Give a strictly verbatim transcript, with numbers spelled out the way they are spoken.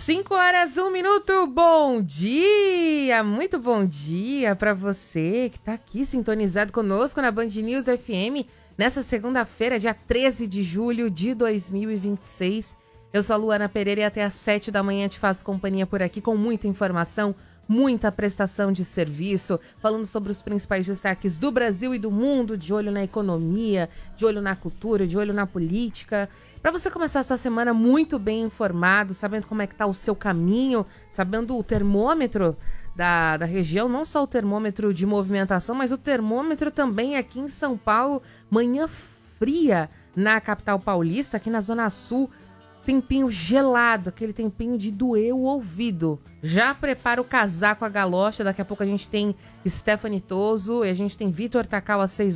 cinco horas, um minuto, bom dia, muito bom dia para você que tá aqui sintonizado conosco na Band News F M nessa segunda-feira, dia treze de julho de dois mil e vinte e seis. Eu sou a Luana Pereira e até às sete da manhã te faço companhia por aqui com muita informação, muita prestação de serviço, falando sobre os principais destaques do Brasil e do mundo, de olho na economia, de olho na cultura, de olho na política. Para você começar essa semana muito bem informado, sabendo como é que tá o seu caminho, sabendo o termômetro da, da região, não só o termômetro de movimentação, mas o termômetro também aqui em São Paulo, manhã fria na capital paulista, aqui na Zona Sul, tempinho gelado, aquele tempinho de doer o ouvido. Já prepara o casaco, a galocha, daqui a pouco a gente tem Stephanie Toso e a gente tem Vitor Takal às seis